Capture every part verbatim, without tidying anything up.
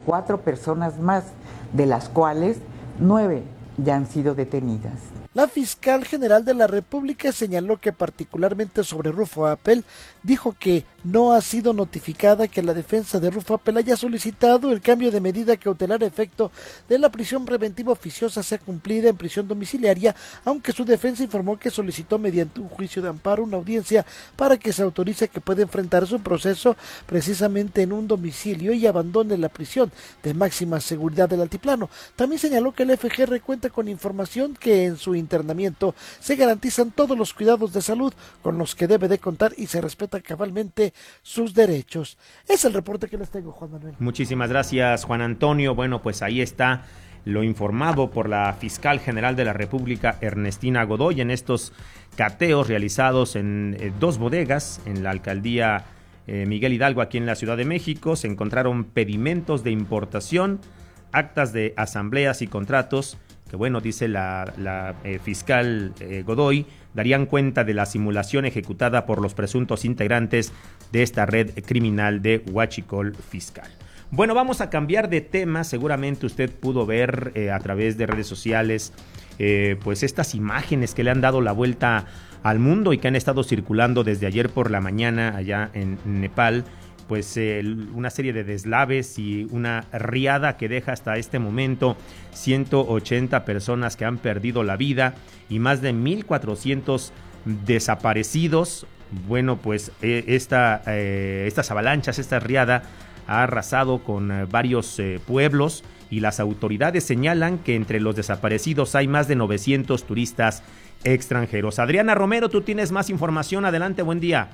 veinticuatro personas más, de las cuales nueve ya han sido detenidas. La fiscal general de la República señaló que particularmente sobre Rufo Appel, dijo que no ha sido notificada que la defensa de Rufo Appel haya solicitado el cambio de medida cautelar a efecto de la prisión preventiva oficiosa sea cumplida en prisión domiciliaria, aunque su defensa informó que solicitó mediante un juicio de amparo una audiencia para que se autorice que pueda enfrentar su proceso precisamente en un domicilio y abandone la prisión de máxima seguridad del altiplano. También señaló que el F G R cuenta con información que en su internamiento se garantizan todos los cuidados de salud con los que debe de contar y se respetan cabalmente sus derechos. Es el reporte que les tengo, Juan Manuel. Muchísimas gracias, Juan Antonio. Bueno, pues ahí está lo informado por la fiscal general de la República, Ernestina Godoy, en estos cateos realizados en eh, dos bodegas en la alcaldía eh, Miguel Hidalgo, aquí en la Ciudad de México. Se encontraron pedimentos de importación, actas de asambleas y contratos que, bueno, dice la, la eh, fiscal eh, Godoy, darían cuenta de la simulación ejecutada por los presuntos integrantes de esta red criminal de huachicol fiscal. Bueno, vamos a cambiar de tema. Seguramente usted pudo ver eh, a través de redes sociales eh, pues estas imágenes que le han dado la vuelta al mundo y que han estado circulando desde ayer por la mañana allá en Nepal. Pues eh, una serie de deslaves y una riada que deja hasta este momento ciento ochenta personas que han perdido la vida y más de mil cuatrocientos desaparecidos. Bueno, pues eh, esta, eh, estas avalanchas, esta riada ha arrasado con eh, varios eh, pueblos y las autoridades señalan que entre los desaparecidos hay más de novecientos turistas extranjeros. Adriana Romero, tú tienes más información. Adelante, buen día.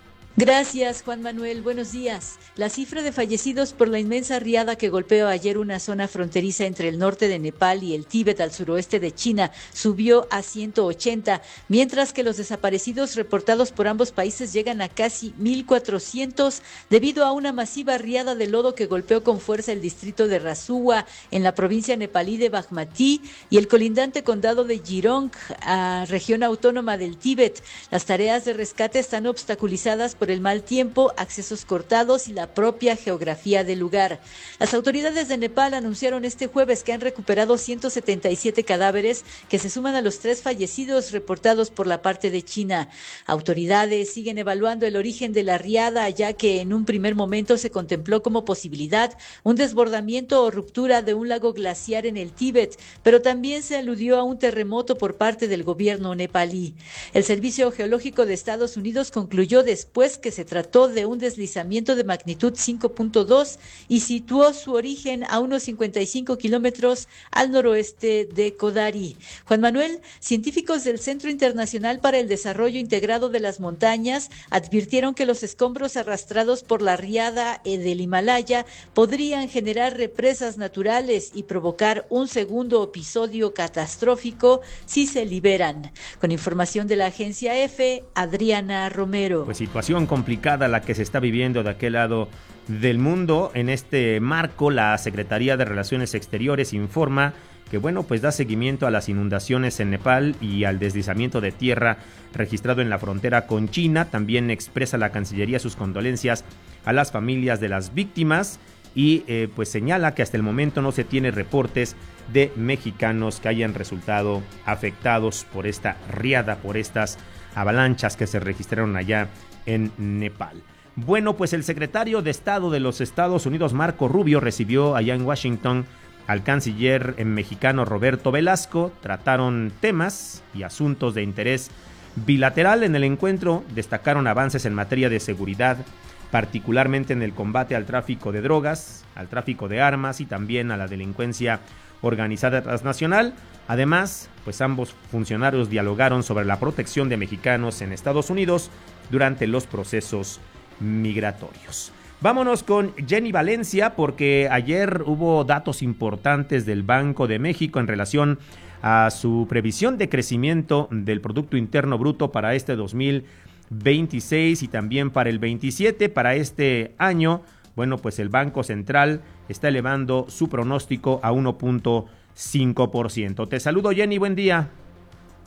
Gracias, Juan Manuel. Buenos días. La cifra de fallecidos por la inmensa riada que golpeó ayer una zona fronteriza entre el norte de Nepal y el Tíbet al suroeste de China subió a ciento ochenta, mientras que los desaparecidos reportados por ambos países llegan a casi mil cuatrocientos debido a una masiva riada de lodo que golpeó con fuerza el distrito de Rasuwa en la provincia nepalí de Bagmati y el colindante condado de Jirong, a región autónoma del Tíbet. Las tareas de rescate están obstaculizadas por el mal tiempo, accesos cortados y la propia geografía del lugar. Las autoridades de Nepal anunciaron este jueves que han recuperado ciento setenta y siete cadáveres que se suman a los tres fallecidos reportados por la parte de China. Autoridades siguen evaluando el origen de la riada, ya que en un primer momento se contempló como posibilidad un desbordamiento o ruptura de un lago glaciar en el Tíbet, pero también se aludió a un terremoto por parte del gobierno nepalí. El Servicio Geológico de Estados Unidos concluyó después que se trató de un deslizamiento de magnitud cinco punto dos y situó su origen a unos cincuenta y cinco kilómetros al noroeste de Kodari. Juan Manuel, científicos del Centro Internacional para el Desarrollo Integrado de las Montañas advirtieron que los escombros arrastrados por la riada del Himalaya podrían generar represas naturales y provocar un segundo episodio catastrófico si se liberan. Con información de la agencia EFE, Adriana Romero. Pues situación complicada la que se está viviendo de aquel lado del mundo. En este marco, la Secretaría de Relaciones Exteriores informa que, bueno, pues da seguimiento a las inundaciones en Nepal y al deslizamiento de tierra registrado en la frontera con China. También expresa la Cancillería sus condolencias a las familias de las víctimas y eh, pues señala que hasta el momento no se tiene reportes de mexicanos que hayan resultado afectados por esta riada, por estas avalanchas que se registraron allá en Nepal. Bueno, pues el secretario de Estado de los Estados Unidos, Marco Rubio, recibió allá en Washington al canciller mexicano Roberto Velasco. Trataron temas y asuntos de interés bilateral. En el encuentro destacaron avances en materia de seguridad, particularmente en el combate al tráfico de drogas, al tráfico de armas y también a la delincuencia organizada transnacional. Además, pues ambos funcionarios dialogaron sobre la protección de mexicanos en Estados Unidos durante los procesos migratorios. Vámonos con Jenny Valencia, porque ayer hubo datos importantes del Banco de México en relación a su previsión de crecimiento del Producto Interno Bruto para este dos mil veintiséis y también para el veintisiete. Para este año, bueno, pues el Banco Central está elevando su pronóstico a uno punto cinco por ciento. Te saludo, Jenny, buen día.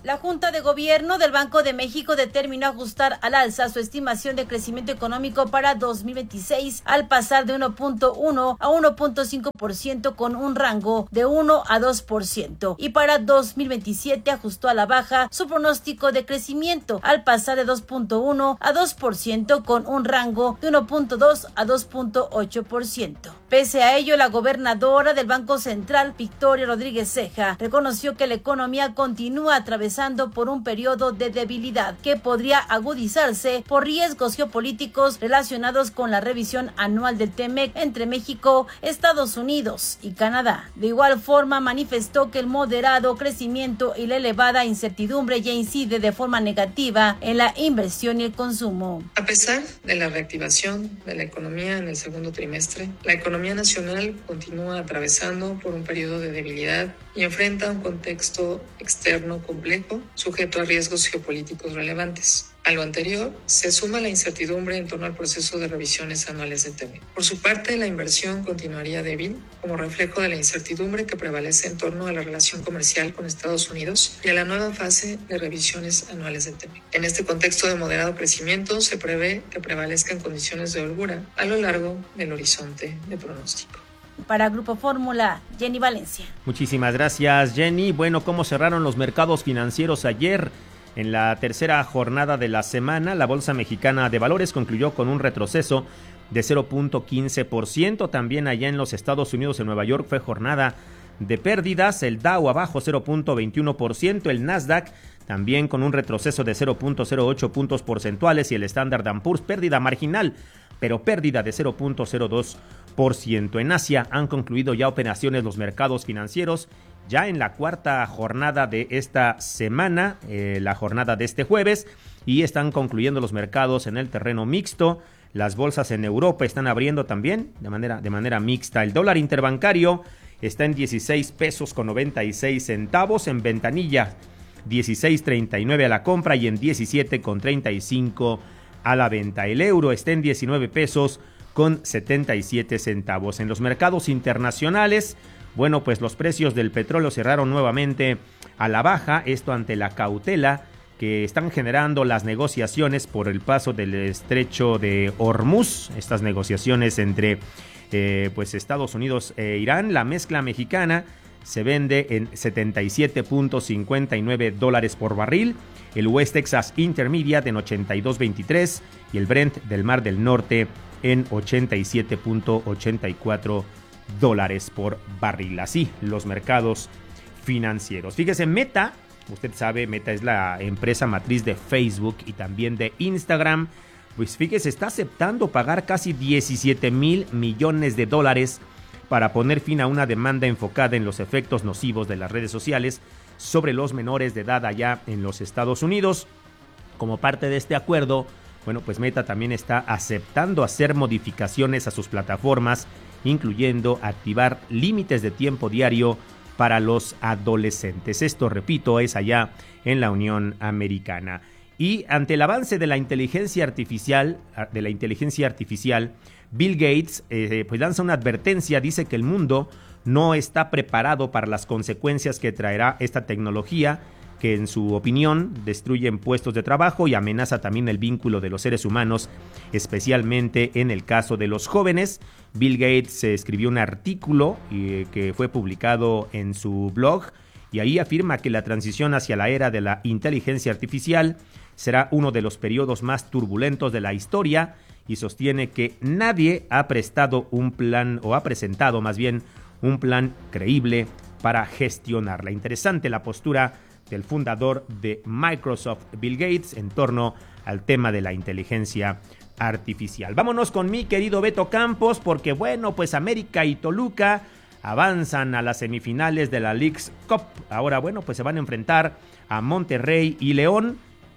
La Junta de Gobierno del Banco de México determinó ajustar al alza su estimación de crecimiento económico para dos mil veintiséis al pasar de uno punto uno a uno punto cinco por ciento con un rango de uno a dos por ciento, y para dos mil veintisiete ajustó a la baja su pronóstico de crecimiento al pasar de dos punto uno a dos por ciento con un rango de uno punto dos a dos punto ocho por ciento. Pese a ello, la gobernadora del Banco Central, Victoria Rodríguez Ceja, reconoció que la economía continúa atravesando por un periodo de debilidad que podría agudizarse por riesgos geopolíticos relacionados con la revisión anual del TEMEC entre México, Estados Unidos y Canadá. De igual forma, manifestó que el moderado crecimiento y la elevada incertidumbre ya incide de forma negativa en la inversión y el consumo. A pesar de la reactivación de la economía en el segundo trimestre, la economía nacional continúa atravesando por un periodo de debilidad y enfrenta un contexto externo complejo, sujeto a riesgos geopolíticos relevantes. A lo anterior, se suma la incertidumbre en torno al proceso de revisiones anuales del TEMEC. Por su parte, la inversión continuaría débil, como reflejo de la incertidumbre que prevalece en torno a la relación comercial con Estados Unidos y a la nueva fase de revisiones anuales del TEMEC. En este contexto de moderado crecimiento, se prevé que prevalezcan condiciones de holgura a lo largo del horizonte de pronóstico. Para Grupo Fórmula, Jenny Valencia. Muchísimas gracias, Jenny. Bueno, ¿cómo cerraron los mercados financieros ayer? En la tercera jornada de la semana, la Bolsa Mexicana de Valores concluyó con un retroceso de cero punto quince por ciento. También allá en los Estados Unidos, en Nueva York, fue jornada de pérdidas. El Dow abajo cero punto veintiuno por ciento, el Nasdaq también con un retroceso de cero punto cero ocho puntos porcentuales y el Standard and Poor's pérdida marginal, pero pérdida de cero punto cero dos por ciento. En Asia han concluido ya operaciones los mercados financieros ya en la cuarta jornada de esta semana, eh, la jornada de este jueves, y están concluyendo los mercados en el terreno mixto. Las bolsas en Europa están abriendo también de manera, de manera mixta. El dólar interbancario está en dieciséis pesos con noventa y seis centavos, en ventanilla dieciséis treinta y nueve a la compra y en diecisiete con treinta y cinco a la venta. El euro está en diecinueve pesos con setenta y siete centavos. En los mercados internacionales, bueno, pues los precios del petróleo cerraron nuevamente a la baja, esto ante la cautela que están generando las negociaciones por el paso del estrecho de Hormuz, estas negociaciones entre eh, pues Estados Unidos e Irán. La mezcla mexicana se vende en setenta y siete punto cincuenta y nueve dólares por barril, el West Texas Intermediate en ochenta y dos veintitrés y el Brent del Mar del Norte en ochenta y siete punto ochenta y cuatro dólares por barril. Así los mercados financieros. Fíjese, Meta, usted sabe, Meta es la empresa matriz de Facebook y también de Instagram. Pues fíjese, está aceptando pagar casi diecisiete mil millones de dólares para poner fin a una demanda enfocada en los efectos nocivos de las redes sociales sobre los menores de edad allá en los Estados Unidos. Como parte de este acuerdo, bueno, pues Meta también está aceptando hacer modificaciones a sus plataformas, incluyendo activar límites de tiempo diario para los adolescentes. Esto, repito, es allá en la Unión Americana. Y ante el avance de la inteligencia artificial, de la inteligencia artificial, Bill Gates eh, pues lanza una advertencia, dice que el mundo no está preparado para las consecuencias que traerá esta tecnología, que en su opinión destruyen puestos de trabajo y amenaza también el vínculo de los seres humanos, especialmente en el caso de los jóvenes. Bill Gates escribió un artículo eh, que fue publicado en su blog y ahí afirma que la transición hacia la era de la inteligencia artificial será uno de los periodos más turbulentos de la historia y sostiene que nadie ha prestado un plan o ha presentado más bien un plan creíble para gestionarla. Interesante la postura del fundador de Microsoft, Bill Gates, en torno al tema de la inteligencia artificial. Vámonos con mi querido Beto Campos, porque bueno, pues América y Toluca avanzan a las semifinales de la Leagues Cup. Ahora, bueno, pues se van a enfrentar a Monterrey y León.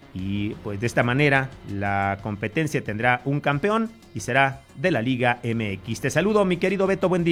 Y pues de esta manera la competencia tendrá un campeón y será de la Liga M X. Te saludo, mi querido Beto, buen día.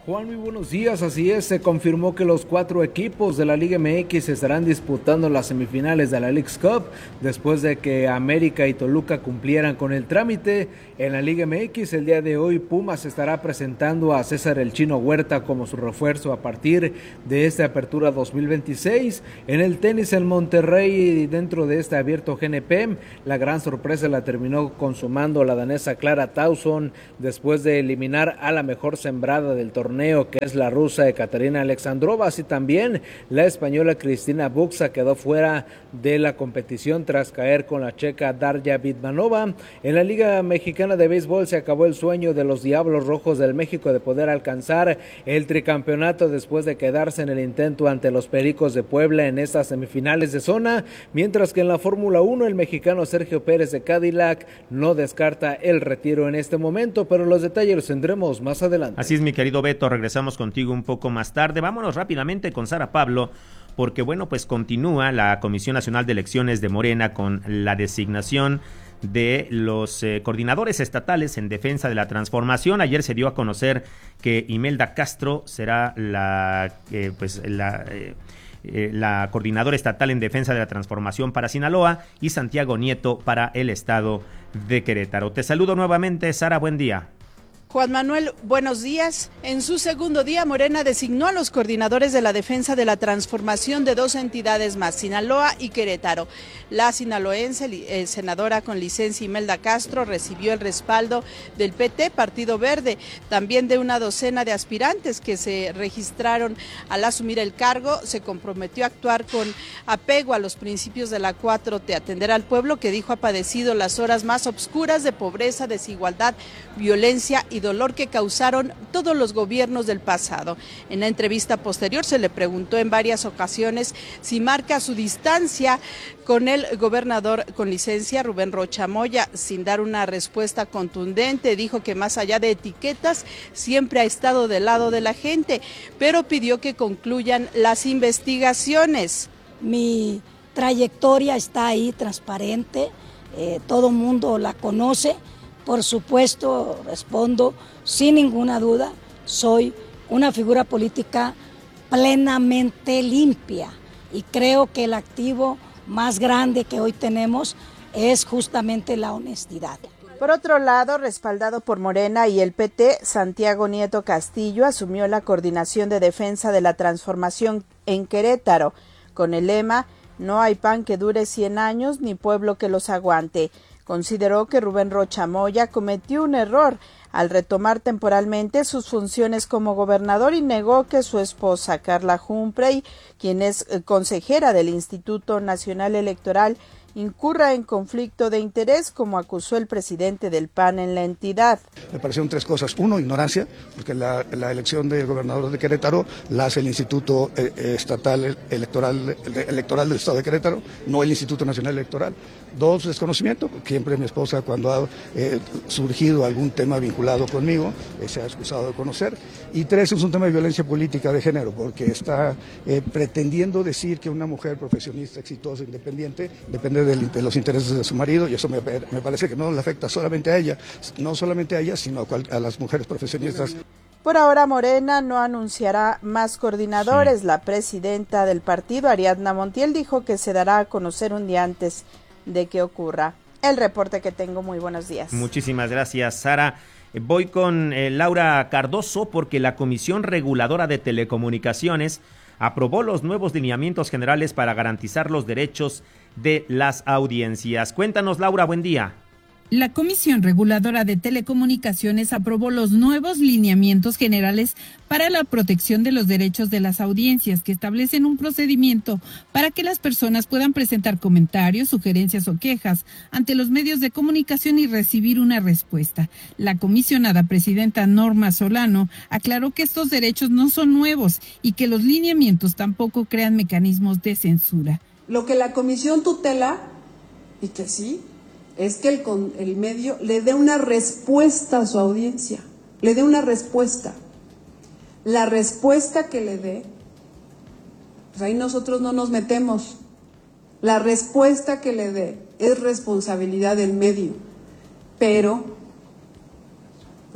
Juan, muy buenos días. Así es, se confirmó que los cuatro equipos de la Liga M X estarán disputando las semifinales de la Leagues Cup después de que América y Toluca cumplieran con el trámite. En la Liga M X el día de hoy Pumas estará presentando a César el Chino Huerta como su refuerzo a partir de esta apertura dos mil veintiséis. En el tenis en Monterrey, dentro de este abierto G N P, la gran sorpresa la terminó consumando la danesa Clara Tauson después de eliminar a la mejor sembrada del torneo, que es la rusa Ekaterina Alexandrova. Así también la española Cristina Buxa quedó fuera de la competición tras caer con la checa Darya Vidmanova. En la Liga Mexicana de Béisbol se acabó el sueño de los Diablos Rojos del México de poder alcanzar el tricampeonato después de quedarse en el intento ante los Pericos de Puebla en estas semifinales de zona, mientras que en la Fórmula uno el mexicano Sergio Pérez de Cadillac no descarta el retiro en este momento, pero los detalles los tendremos más adelante. Así es, mi querido Beto, regresamos contigo un poco más tarde. Vámonos rápidamente con Sara Pablo, porque bueno, pues continúa la Comisión Nacional de Elecciones de Morena con la designación de los eh, coordinadores estatales en defensa de la transformación. Ayer se dio a conocer que Imelda Castro será la eh, pues la eh, eh, la coordinadora estatal en defensa de la transformación para Sinaloa y Santiago Nieto para el estado de Querétaro. Te saludo nuevamente, Sara, buen día. Juan Manuel, buenos días. En su segundo día, Morena designó a los coordinadores de la defensa de la transformación de dos entidades más, Sinaloa y Querétaro. La sinaloense, eh, senadora con licencia Imelda Castro, recibió el respaldo del P T, Partido Verde, también de una docena de aspirantes que se registraron al asumir el cargo. Se comprometió a actuar con apego a los principios de la cuatro T, atender al pueblo que dijo ha padecido las horas más obscuras de pobreza, desigualdad, violencia y dolor que causaron todos los gobiernos del pasado. En la entrevista posterior se le preguntó en varias ocasiones si marca su distancia con el gobernador con licencia Rubén Rocha Moya. Sin dar una respuesta contundente, dijo que más allá de etiquetas siempre ha estado del lado de la gente, pero pidió que concluyan las investigaciones. Mi trayectoria está ahí transparente, eh, todo mundo la conoce. Por supuesto, respondo sin ninguna duda, soy una figura política plenamente limpia y creo que el activo más grande que hoy tenemos es justamente la honestidad. Por otro lado, respaldado por Morena y el P T, Santiago Nieto Castillo asumió la coordinación de defensa de la transformación en Querétaro, con el lema "No hay pan que dure cien años ni pueblo que los aguante". Consideró que Rubén Rocha Moya cometió un error al retomar temporalmente sus funciones como gobernador y negó que su esposa, Carla Humphrey, quien es consejera del Instituto Nacional Electoral, incurra en conflicto de interés, como acusó el presidente del P A N en la entidad. Me parecieron tres cosas. Uno, ignorancia, porque la, la elección de gobernador de Querétaro la hace el Instituto eh, Estatal Electoral, Electoral del Estado de Querétaro, no el Instituto Nacional Electoral. Dos, desconocimiento. Siempre mi esposa, cuando ha eh, surgido algún tema vinculado conmigo, eh, se ha excusado de conocer. Y tres, es un tema de violencia política de género, porque está eh, pretendiendo decir que una mujer profesionista, exitosa, independiente, depende de, de los intereses de su marido, y eso me, me parece que no le afecta solamente a ella, no solamente a ella, sino a, cual, a las mujeres profesionistas. Por ahora, Morena no anunciará más coordinadores. Sí. La presidenta del partido, Ariadna Montiel, dijo que se dará a conocer un día antes de que ocurra. El reporte que tengo. Muy buenos días. Muchísimas gracias, Sara. Voy con eh, Laura Cardoso, porque la Comisión Reguladora de Telecomunicaciones aprobó los nuevos lineamientos generales para garantizar los derechos de las audiencias. Cuéntanos, Laura, buen día. La Comisión Reguladora de Telecomunicaciones aprobó los nuevos lineamientos generales para la protección de los derechos de las audiencias, que establecen un procedimiento para que las personas puedan presentar comentarios, sugerencias o quejas ante los medios de comunicación y recibir una respuesta. La comisionada presidenta Norma Solano aclaró que estos derechos no son nuevos y que los lineamientos tampoco crean mecanismos de censura. Lo que la comisión tutela, y que sí, es que el, el medio le dé una respuesta a su audiencia, le dé una respuesta. La respuesta que le dé, pues ahí nosotros no nos metemos. La respuesta que le dé es responsabilidad del medio, pero pues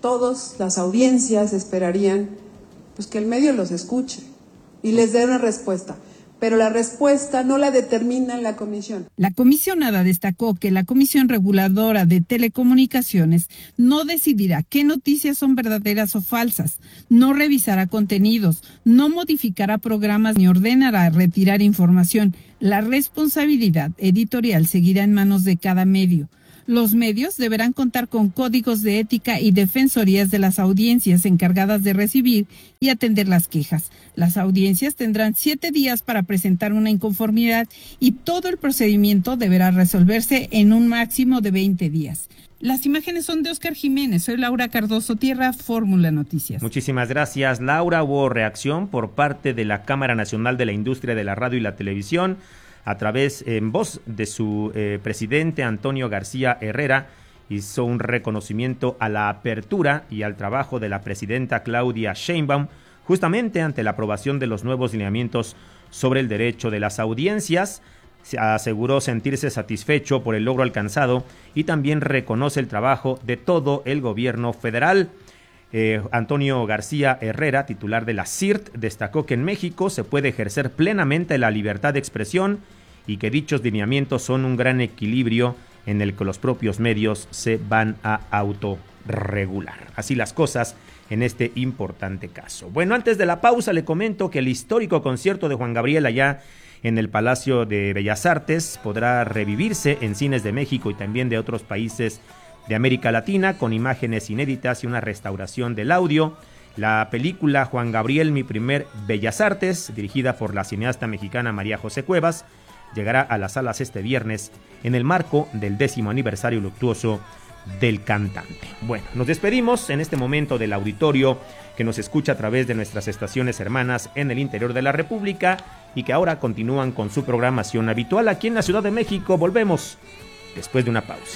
todas las audiencias esperarían pues que el medio los escuche y les dé una respuesta. Pero la respuesta no la determina la comisión. La comisionada destacó que la Comisión Reguladora de Telecomunicaciones no decidirá qué noticias son verdaderas o falsas, no revisará contenidos, no modificará programas ni ordenará retirar información. La responsabilidad editorial seguirá en manos de cada medio. Los medios deberán contar con códigos de ética y defensorías de las audiencias encargadas de recibir y atender las quejas. Las audiencias tendrán siete días para presentar una inconformidad y todo el procedimiento deberá resolverse en un máximo de veinte días. Las imágenes son de Oscar Jiménez. Soy Laura Cardoso Tierra, Fórmula Noticias. Muchísimas gracias, Laura. Hubo reacción por parte de la Cámara Nacional de la Industria de la Radio y la Televisión, a través, en voz de su eh, presidente Antonio García Herrera, hizo un reconocimiento a la apertura y al trabajo de la presidenta Claudia Sheinbaum, justamente ante la aprobación de los nuevos lineamientos sobre el derecho de las audiencias. Se aseguró sentirse satisfecho por el logro alcanzado y también reconoce el trabajo de todo el gobierno federal. Eh, Antonio García Herrera, titular de la C I R T, destacó que en México se puede ejercer plenamente la libertad de expresión y que dichos lineamientos son un gran equilibrio en el que los propios medios se van a autorregular. Así las cosas en este importante caso. Bueno, antes de la pausa le comento que el histórico concierto de Juan Gabriel allá en el Palacio de Bellas Artes podrá revivirse en cines de México y también de otros países de América Latina, con imágenes inéditas y una restauración del audio. La película Juan Gabriel, mi primer Bellas Artes, dirigida por la cineasta mexicana María José Cuevas, llegará a las salas este viernes en el marco del décimo aniversario luctuoso del cantante. Bueno, nos despedimos en este momento del auditorio que nos escucha a través de nuestras estaciones hermanas en el interior de la República y que ahora continúan con su programación habitual aquí en la Ciudad de México. Volvemos después de una pausa.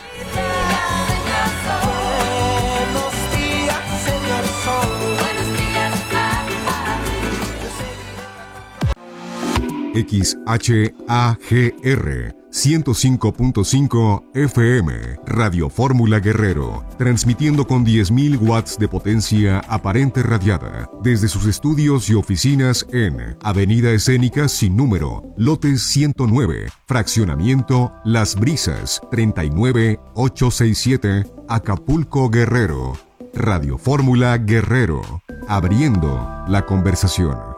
X H A G R ciento cinco punto cinco F M, Radio Fórmula Guerrero, transmitiendo con diez mil watts de potencia aparente radiada, desde sus estudios y oficinas en Avenida Escénica sin número, lote ciento nueve, fraccionamiento Las Brisas, treinta y nueve mil ochocientos sesenta y siete, Acapulco, Guerrero. Radio Fórmula Guerrero, abriendo la conversación.